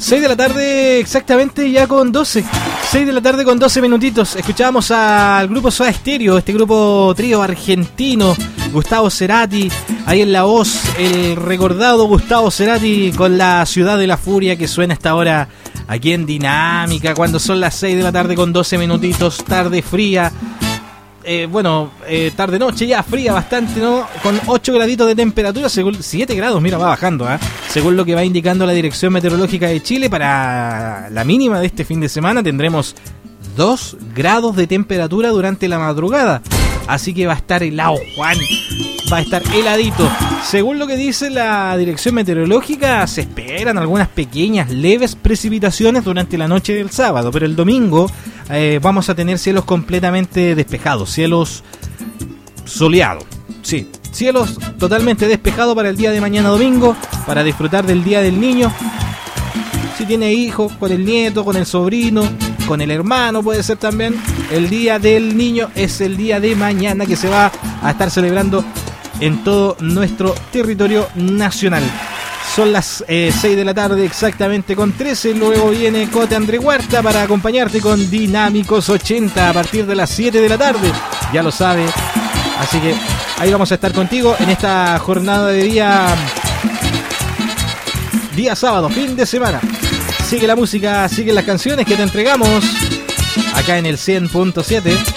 6 de la tarde exactamente, ya con 12. 6 de la tarde con 12 minutitos. Escuchábamos al grupo Soda Stereo, este grupo trío argentino. Gustavo Cerati, ahí en la voz, el recordado Gustavo Cerati con La Ciudad de la Furia, que suena hasta ahora aquí en Dinámica, cuando son las 6 de la tarde con 12 minutitos, tarde fría. Tarde-noche ya fría bastante, ¿no? Con 8 graditos de temperatura, según 7 grados, mira, va bajando, ¿eh? Según lo que va indicando la Dirección Meteorológica de Chile. Para la mínima de este fin de semana tendremos 2 grados de temperatura durante la madrugada. Así que va a estar helado, Juan. Va a estar heladito. Según lo que dice la Dirección Meteorológica, se esperan algunas pequeñas, leves precipitaciones durante la noche del sábado. Pero el domingo vamos a tener cielos completamente despejados, cielos soleados. Sí, cielos totalmente despejados para el día de mañana domingo, para disfrutar del Día del Niño. Si tiene hijos, con el nieto, con el sobrino, con el hermano, puede ser también. El Día del Niño es el día de mañana, que se va a estar celebrando en todo nuestro territorio nacional. Son las 6 de la tarde exactamente con 13. Luego viene Cote André Huerta para acompañarte con Dinámicos 80 a partir de las 7 de la tarde. Ya lo sabe. Así que ahí vamos a estar contigo en esta jornada de día sábado, fin de semana. Sigue la música, siguen las canciones que te entregamos acá en el 100.7.